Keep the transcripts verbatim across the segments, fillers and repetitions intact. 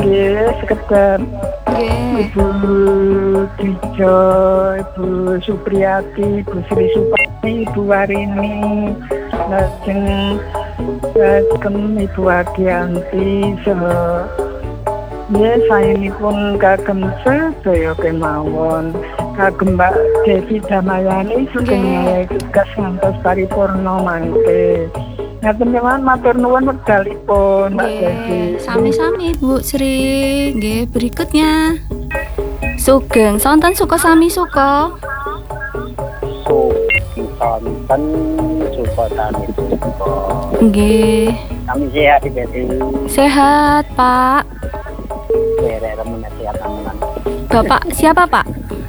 nggih sekedar Nggih. Ibu Dijo, Ibu Supriyati, Ibu Sri Supani, Ibu Warini, lajeng lajeng Ibu Adianti, so nggih saenipun kagem sedaya kemawon kagem Mbak Devi Damayani sugeng nyaya tugas ngantos paripurna mangke. Ngaten kemawon matur nuwun wekdalipun Mbak Devi. Sami-sami Bu Sri. Nggih, berikutnya. Sugeng sonten suka sami suka. Sugeng sonten suka sami suka. Nggih. Kami sehat Devi. Sehat, Pak. Berek remen sehat aman. Bapak siapa, Pak?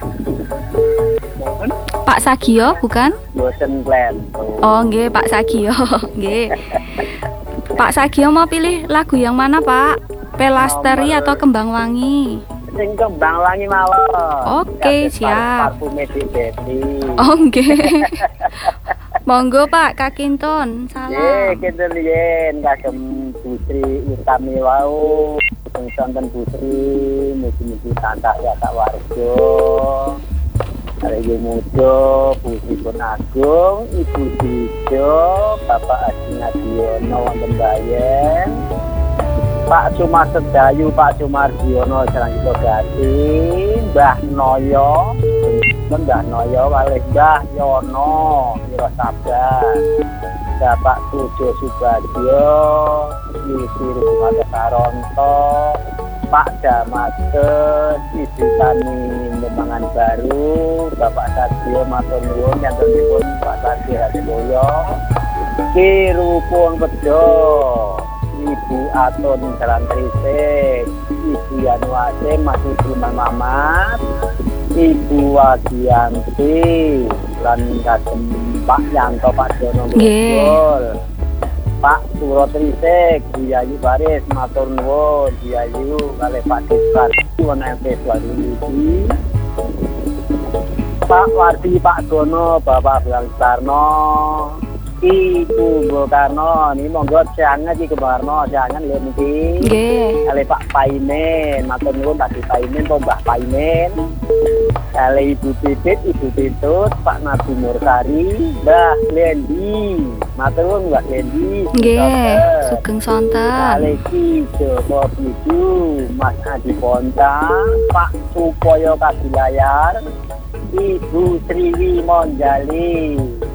Mohon Pak Sagio, bukan? boten plan. Oh, nggih, Pak Sagio. Nggih. Pak Sagio mau pilih lagu yang mana, Pak? Pelasteri atau Kembang Wangi? Sing Kembang Wangi mawon. Oke, siap. Parfume Devi. Oh, nggih. Monggo, Pak Kakinton. Nggih, Salam. kinten yen kagem Putri Utami wau. Sing sonten Putri mugi-mugi tansah sak warga. Arek muda, Putri Agung, Ibu Dijo, Bapak Adi Nadiono wonten Bayen. Pak Cumar Sedayu, Pak Cumar Diono Sarangkito Gati, Mbah Noyo, Mbah Noyo kalih Mbah Yono, Wiro Sabar, Bapak Tujo Subadyo, Yusi Rusmada Saronto, Pak Damates, Ibu Tani Membangan Baru, Bapak Sadio Matur Nuwun nyantunipun Pak Sadio Hadiboyo, Ki Rupung Bedo, Ibu Aton Jalan Trisik, Ibu Yanuase Mas Ibu Mamat, Ibu Wadianti, lan kagem Pak Yanto Pak Jono Gol, Pak Suro Trisik, Diayu Baris matur nuwun, Diayu kalih Pak Diskan won M P Swardi, Pak Wardi Pak Gono, Bapak Blang Sarno, Ibu Bokarno, ini monggo jangan iki Kebarno, jangan lho niki. Nggih. Kali Pak Paimin, matur nuwun tadi Paimin to Mbah Paimin. Kali Ibu Pipit, Ibu Titut, Pak Nabi Mursari, Mbah Lendi. Matur nuwun Mbah Lendi. Nggih, sugeng sonten. Kali Ki Joko Bidu, Mas Adi Ponta, Pak Supoyo Kabilayar, Ibu Sriwi Monjali.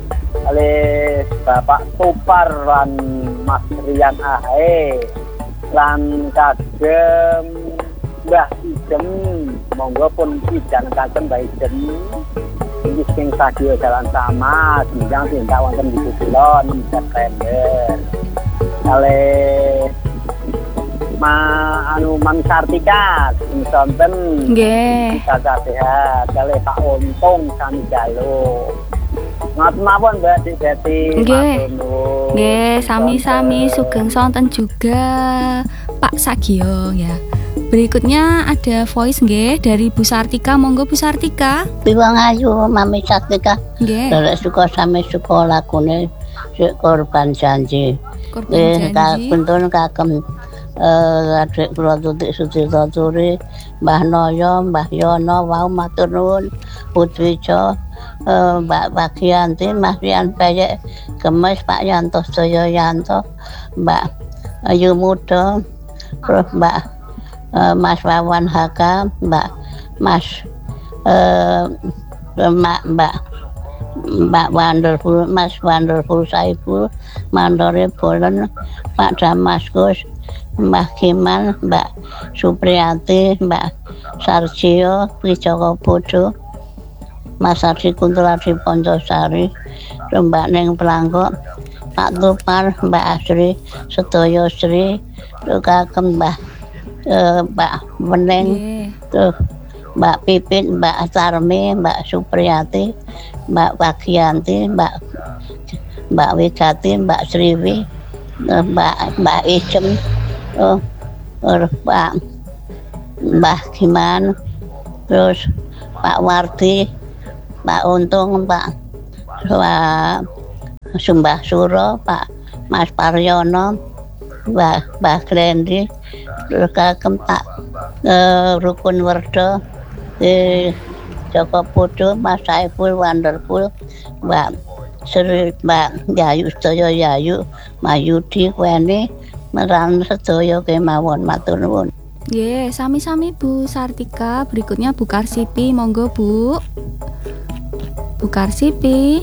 Oleh Bapak Tupar lan Mas Rian Ahe lan kagem Mbah Ijem, monggo pun ijan kagem Mbah Ijem iki sing sadio jalan sama jenjang tindak wonten di Kulon September. Oleh Ma anu Mami Sartika sing sonten Nggih. sehat. Oleh Pak Untung sami jalo. Ngatur mawon Mbak Diti. Nggih. Nggih, sami-sami sugeng sonten juga Pak Sagio ya. Berikutnya ada voice nggih dari Bu Sartika. Monggo Bu Sartika. Piwang ayu Mami Sartika. Nggih. Derek suka sami suka lagune sik korban janji. Korban janji. Kuntun kagem eh adik kula Tutik Sutirta Turi, Mbah Noyo, Mbah Yono wau matur nuwun, Putwijo, eh, Mbak Bagianti, Mas Rian Peyek, Gemes, Pak Yanto Sedaya Yanto, Mbak Ayu Muda, terus Mbak eh, Mas Wawan Haka, Mbak Mas eh, Mbak Mbak Mbak Wonderful, Mas Wonderful Saiful, Mandore Bolen, Pak Damaskus, Mbak Kiman, Mbak Supriyati, Mbak Sarjio, Wijoko Bodo, Mas Ardi Kuntulardi Pondosari, Mbak Neng Pelangkok, Pak Tupar, Mbak Asri, Sedaya Sri, kagem Mbak eh, Mbak Meneng, tuh Mbak Pipit, Mbak Tarmi, Mbak Supriyati, Mbak Bagianti, Mbak Mbak Wigati, Mbak Sriwi, Mbak Mbak Ijem, oh, Pak Mbah Giman, terus Pak Wardi, Pak Untung, Pak Pak Sumbah Suro, Pak Mas Paryono, Mbah Mbah Glendi, terus kagem Pak eh, Rukun Werdo, eh, Joko Putu, Mas Saiful Wonderful, Mbak Sri Mbak Yayu sedaya Yayu, Mayudi Kweni meran sedaya kemawon matur nuwun. Nggih, sami-sami Bu Sartika. Berikutnya Bu Karsipi, monggo Bu. Bu Karsipi.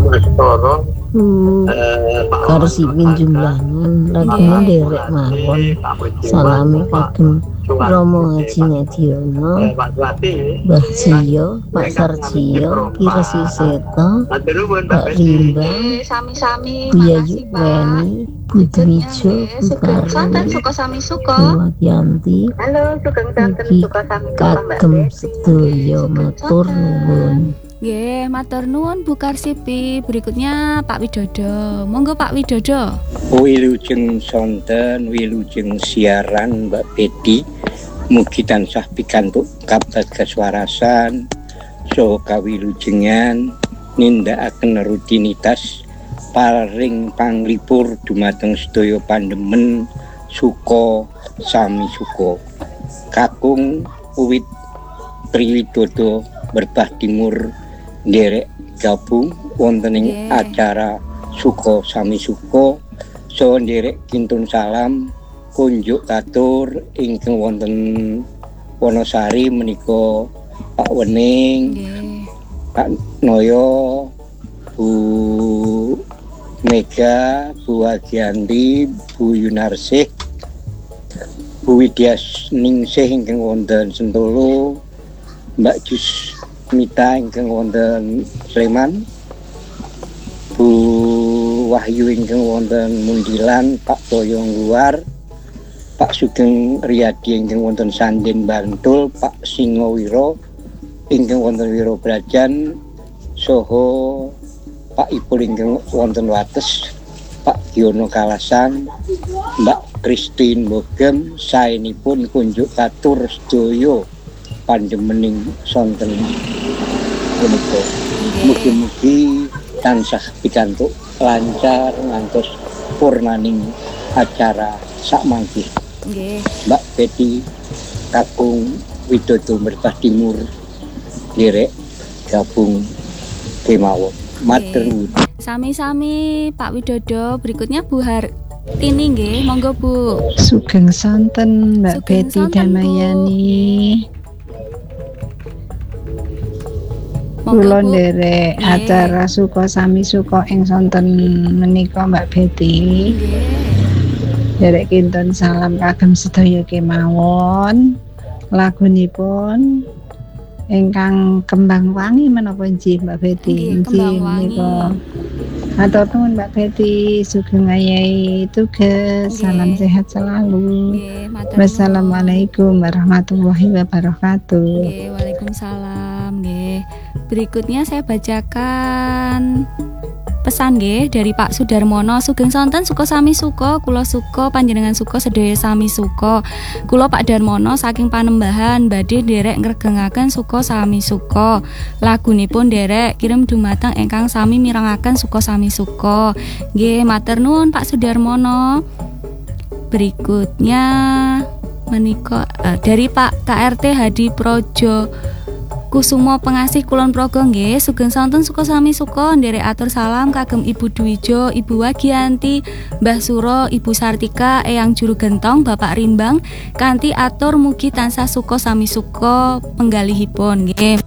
Hmm, Karsipin jumlahan lagi nderek mawon salami kagem Romo Haji Ngadiono, Mbah Jiyo, Pak Sarjiyo, Kirsi Seto, Pak Rimbang, Sami-sami. Buyayu Weni, Budwijo, Bukarni, Iwagianti, Mugi kagem sedaya matur nuwun. Nggih, matur nuwun Bu Karsipi. Berikutnya Pak Widodo. Monggo Pak Widodo. Wilujeng sonten, wilujeng siaran Mbak Beti. Mugi tansah pikantuk kaptat kaswarasan saha kawilujengan nindakaken rutinitas paring panglipur dumateng sedaya pandemen suka sami suka. Kakung Uwit Triwidodo Berbah Timur nderek gabung wonten ing yeah. acara suka sami suka saha nderek kintun salam kunjuk katur ingkang wonten Wonosari menika Pak Wening, Nggih. Pak Noyo, Bu Mega, Bu Agianti, Bu Yunarsih, Bu Widyas Ningsih ingkang wonten Sentolo, Mbak Jus Mita ingkang wonten Sleman, Bu Wahyu ingkang wonten Mundilan, Pak Toyong Luar, Pak Sugeng Riyadi ingkang wonten Sanden Bantul, Pak Singowiro ingkang wonten Wiro Brajan, saha Pak Ipul ingkang wonten Wates, Pak Giono Kalasan, Mbak Christine Bogem, saenipun kunjuk katur sedaya pandemening sonten punika. Mugi-mugi tansah pikantuk lancar ngantos purnaning acara sakmangke. Nggih. Mbak Beti Kakung Widodo Berbah Timur nderek gabung kemawon. Matur nuwun. Sami-sami Pak Widodo. Berikutnya Bu Hartini nggih, monggo Bu. Sugeng sonten Mbak Sugeng Beti sonten, Bu. Damayani. Monggo Kula Bu. nderek Nggih. acara suka sami suka ing sonten menika Mbak Beti. Nggih. Derek kinten salam kagem sedaya kemawon. Lagunipun ingkang kembang wangi menapa nggih Mbak Beti? Nggih, Kembang Wangi. menika. Matur nuwun Mbak Beti, sugeng ayahi tugas, Nggih. salam sehat selalu. Nggih, matur nuwun. Wassalamualaikum warahmatullahi wabarakatuh. Nggih, Waalaikumsalam nggih. Berikutnya saya bacakan pesan nggih dari Pak Sudarmono. Sugeng sonten suka sami suka, kula suka panjenengan suka sedaya sami suka. Kula Pak Darmono saking Panembahan badhe nderek ngregengaken suka sami suka. Lagunipun nderek kirim dumateng ingkang sami mirengaken suka sami suka. Nggih, matur nuwun Pak Sudarmono. Berikutnya menika eh, dari Pak K R T Hadi Projo Kusumo Pengasih Kulon Progo nggih, sugeng sonten suka sami suka nderek atur salam kagem Ibu Dwijo, Ibu Wagianti, Mbah Suro, Ibu Sartika, Eyang Juru Gentong, Bapak Rimbang, kanthi atur mugi tansah suka sami suka penggalihipun nggih.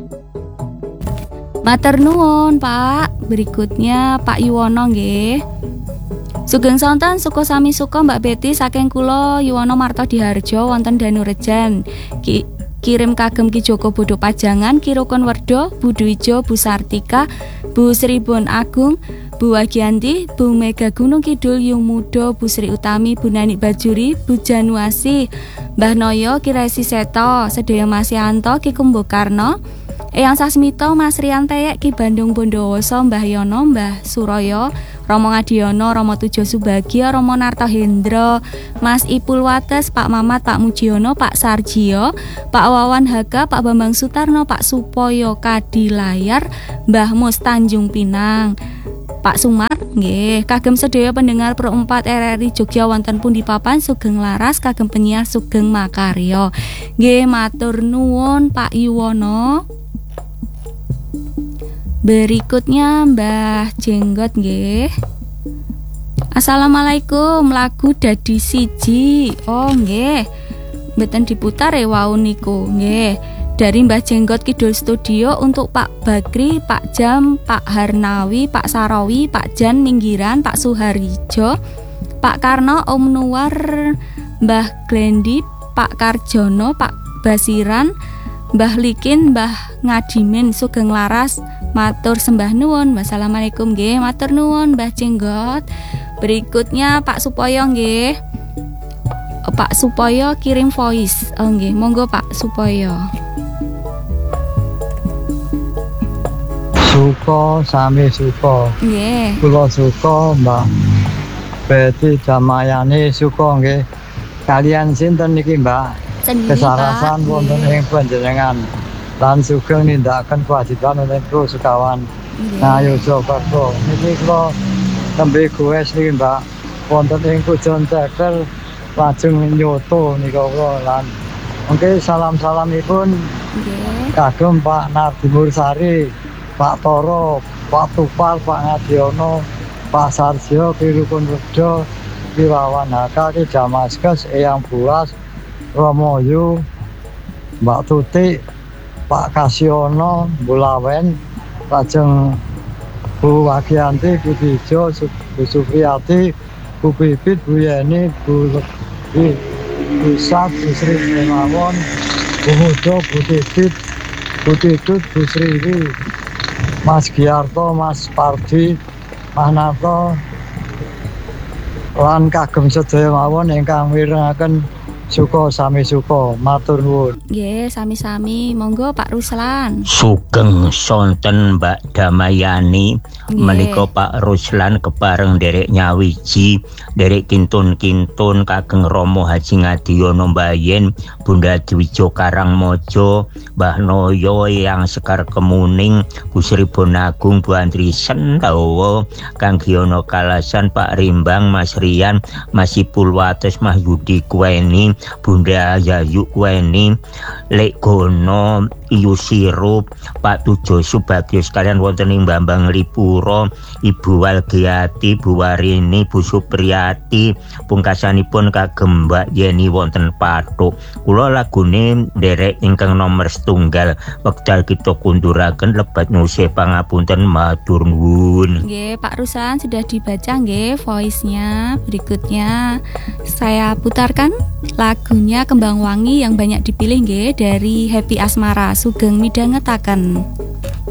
Matur nuwun Pak. Berikutnya Pak Yuwono nggih. Sugeng sonten suka sami suka Mbak Beti saking kula Yuwono Marto Diharjo wonten Danurejan. Ki kirim kagem Ki Joko Bodo Pajangan, Ki Rukun Werdo, Bu Dwijo, Bu Sartika, Bu Sribon Agung, Bu Wagianti, Bu Mega Gunung Kidul, Yung Mudo, Bu Sri Utami, Bu Nani Bajuri, Bu Januasi, Mbah Noyo, Ki Resi Seto, sedaya Masyanto, Ki Kumbokarno, Eyang Sasmito, Mas Rian Teyek, Ki Bandung Bondowoso, Mbah Yono, Mbah Suroyo, Romo Ngadiono, Romo Tujo Subagio, Romo Narto Hendro, Mas Ipul Wates, Pak Mamat, Pak Mujiono, Pak Sarjio, Pak Wawan Haga, Pak Bambang Sutarno, Pak Supoyo Kadilayar, Mbah Mus Tanjung Pinang. Pak Sumar nggih, kagem sedaya pendengar Pro empat R R I Jogja wonten pundi papan sugeng laras kagem penyiar sugeng makarya. Nggih matur nuwun Pak Yuwono. Berikutnya Mbah Jenggot nggih. Assalamualaikum, lagu dadi siji. Oh nggih. Mboten diputar ya wau niku nggih. Dari Mbah Jenggot Kidul Studio untuk Pak Bakri, Pak Jam, Pak Harnawi, Pak Sarawi, Pak Jan Minggiran, Pak Suharjo, Pak Karno, Om Nuwar, Mbah Glendi, Pak Karjono, Pak Basiran, Mbah Likin, Mbah Ngadimin, sugeng laras, matur sembah nuwun. Wassalamualaikum nggih, matur nuwun Mbah Jenggot. Berikutnya Pak Supoyo nggih. Pak Supoyo kirim voice. Oh nggih, monggo Pak Supoyo. Suko sami suko. Nggih. Kula suko Mbah Beti Jamayani suko nggih. Kalian sinten niki Mbah? Kesarasan wonten ing panjenengan. Lan sugeng nindakaken kewajiban menika sekawan. Ayo Jakarta. Niki kula tembe goes niki Mbah. Wonten ing Pujon Cekel lajeng nyoto nika kula lan mengke salam-salamipun kagem Pak Nardi Mursari, Pak Toro, Pak Tupal, Pak Ngadiono, Pak Sarjo, Ki Rukun Rejo, Ki Wawan Haka, Ki Damaskus, Eyang Buas, Romoyu, Mbak Tuti, Pak Kasiono, Bulawen, lajeng Bu Wagianti, Bu Tijo, Bu Supriyati, Bu Bibit, Bu Yeni, Bu Bu Sat, Bu Sri Mawon, Bu Mudo, Bu Tidit, Bu Tidut, Bu Sriwi, Mas Giarto, Mas Pardi, Mas Nato, lan kagem sedaya mawon ingkang mirengaken suka sami suka, matur nuwun. Nggih, sami-sami. Monggo Pak Ruslan. Sugeng sonten Mbak Damayani, menika Pak Ruslan kepareng derek nyawiji, derek kintun-kintun kageng Romo Haji Ngadiono Mbayen, Bunda Dwijo Karangmojo, Mbah Noyo yang Sekar Kemuning, Bu Sri Bonagung, Bu Andri Sendawa, Kang Giono Kalasan, Pak Rimbang, Mas Rian, Mas Ipulwates, Mas Yudi Kweni, Bunda Yayu Kweni, Lek Gono, Iyu Sirup, Pak Tujo Subagio sekalian wonten ing Bambang Lipuro, Ibu Walgiati, Bu Warini, Bu Supriyati, pungkasanipun kagem Mbak Yeni wonten Pathuk. Kula lagune nderek ingkang nomor setunggal wekdal kita kunduraken lebat nyuwun pangapunten matur nuwun. Nggih, Pak Ruslan sudah dibaca nggih voice-nya. Berikutnya saya putarkan lagunya Kembang Wangi yang banyak dipilih nggih dari Happy Asmara, sugeng midhangetaken.